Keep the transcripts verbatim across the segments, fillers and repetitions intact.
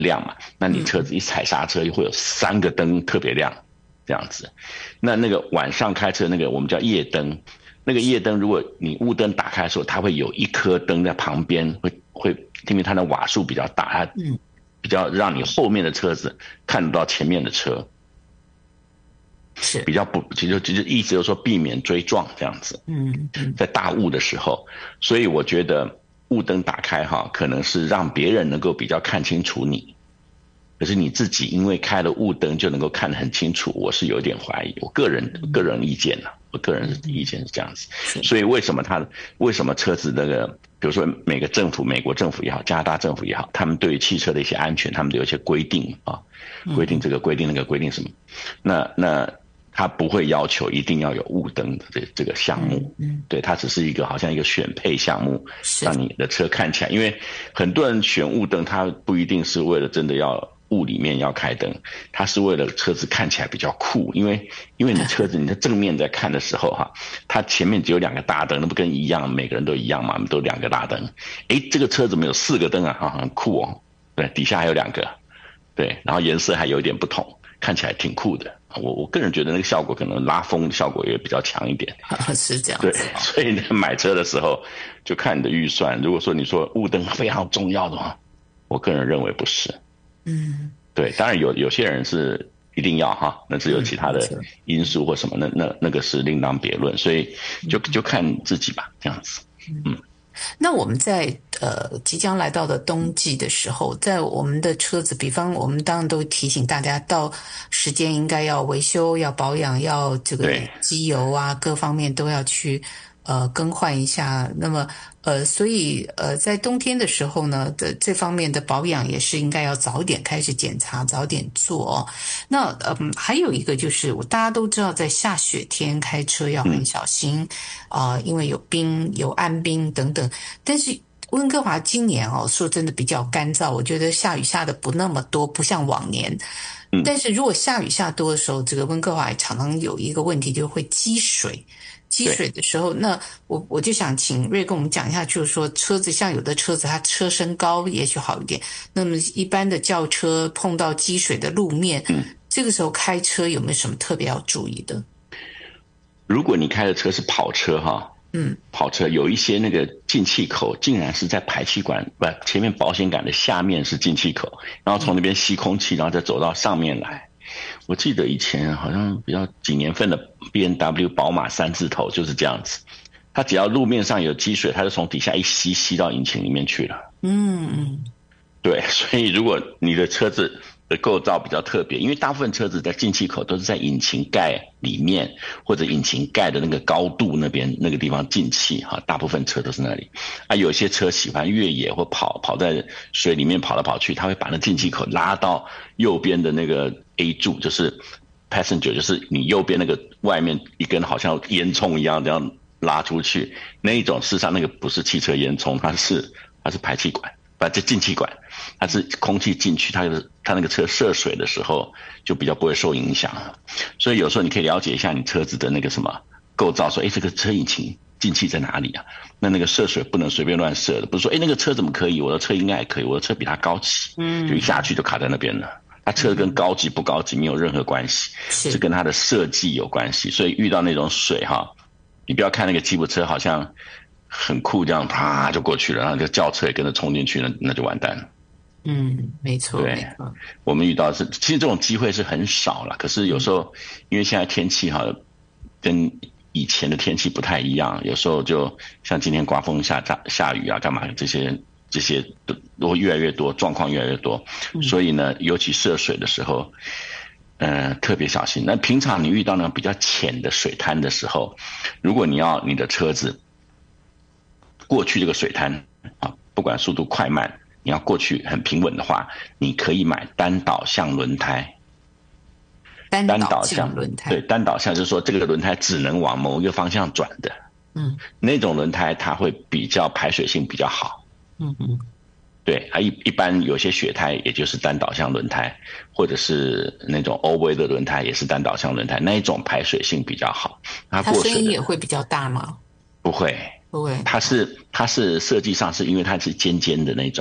亮嘛，那你车子一踩刹车又会有三个灯特别亮这样子。那那个晚上开车那个我们叫夜灯，那个夜灯如果你雾灯打开的时候，它会有一颗灯在旁边，会会因为它的瓦数比较大，它比较让你后面的车子看得到前面的车， 是比较不，其实其实意思就是说避免追撞这样子。 嗯嗯， 在大雾的时候，所以我觉得雾灯打开哈，可能是让别人能够比较看清楚你，可是你自己因为开了雾灯就能够看得很清楚，我是有点怀疑。我个人个人意见啊，我个人意见是这样子。所以为什么他为什么车子那个，比如说每个政府，美国政府也好，加拿大政府也好，他们对于汽车的一些安全，他们都有一些规定啊，规定这个规定那个规定什么，那那。他不会要求一定要有雾灯的这这个项目，嗯，对，它只是一个好像一个选配项目，让你的车看起来，因为很多人选雾灯，他不一定是为了真的要雾里面要开灯，他是为了车子看起来比较酷，因为因为你车子你在正面在看的时候哈，它前面只有两个大灯，那不跟一样，每个人都一样嘛，都两个大灯，诶，这个车怎么有四个灯啊？很酷哦，对，底下还有两个，对，然后颜色还有一点不同，看起来挺酷的。我我个人觉得那个效果可能拉风的效果也比较强一点， 是这样子。 对，所以买车的时候就看你的预算。如果说你说雾灯非常重要的话，我个人认为不是。嗯，对，当然有有些人是一定要哈，那只有其他的因素或什么，那那那个是另当别论。所以就就看自己吧，这样子。嗯。 那我们在呃即将来到的冬季的时候，在我们的车子，比方我们当然都提醒大家，到时间应该要维修、要保养、要这个机油啊，各方面都要去呃更换一下。那么呃，所以呃，在冬天的时候呢，的这方面的保养也是应该要早点开始检查，早点做哦。那嗯，还有一个就是，大家都知道，在下雪天开车要很小心啊、呃，因为有冰、有暗冰等等。但是温哥华今年哦，说真的比较干燥，我觉得下雨下的不那么多，不像往年。但是如果下雨下多的时候，这个温哥华常常有一个问题，就会积水。积水的时候，那我我就想请瑞跟我们讲一下，就是说车子像有的车子它车身高也许好一点，那么一般的轿车碰到积水的路面，嗯，这个时候开车有没有什么特别要注意的？ 如果你开的车是跑车哈，嗯，跑车有一些那个进气口竟然是在排气管不前面保险杆的下面是进气口，然后从那边吸空气，然后再走到上面来。我记得以前好像比较几年份的 B M W 宝马三字头就是这样子，它只要路面上有积水，它就从底下一吸吸到引擎里面去了。嗯嗯，对，所以如果你的车子的构造比较特别，因为大部分车子在进气口都是在引擎盖里面或者引擎盖的那个高度那边那个地方进气哈，大部分车都是那里。啊，有些车喜欢越野或跑跑在水里面跑来跑去，他会把那进气口拉到右边的那个 A 柱，就是 passenger， 就是你右边那个外面一根好像烟囱一样这样拉出去，那一种事实上那个不是汽车烟囱，它是它是排气管。把这进气管，它是空气进去，它的它那个车涉水的时候就比较不会受影响。所以有时候你可以了解一下你车子的那个什么构造，说，哎，这个车引擎进气在哪里啊？那那个涉水不能随便乱涉的，不是说，哎，那个车怎么可以？我的车应该也可以，我的车比它高级，嗯，就一下去就卡在那边了。它车跟高级不高级没有任何关系，是跟它的设计有关系。所以遇到那种水哈，你不要看那个吉普车好像很酷，这样啪就过去了，然后就轿车也跟着冲进去了，那就完蛋了。 嗯，没错。 对，我们遇到的是，其实这种机会是很少了。可是有时候，嗯、因为现在天气哈，跟以前的天气不太一样，有时候就像今天刮风下下雨啊，干嘛这些这些都会越来越多，状况越来越多。嗯、所以呢，尤其涉水的时候，呃，特别小心。那平常你遇到那种比较浅的水滩的时候，如果你要你的车子过去这个水滩啊，不管速度快慢，你要过去很平稳的话，你可以买单导向轮胎。 单导向轮胎， 对，单导向就是说这个轮胎只能往某一个方向转的。嗯，那种轮胎它会比较排水性比较好。嗯嗯，对，它一一般有些雪胎也就是单导向轮胎，或者是那种欧威的轮胎也是单导向轮胎，那一种排水性比较好。 它过水它声音也会比较大吗？ 不会。不会，它是它是设计上是因为它是尖尖的那种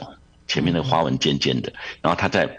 前面的花纹尖尖的，然后它在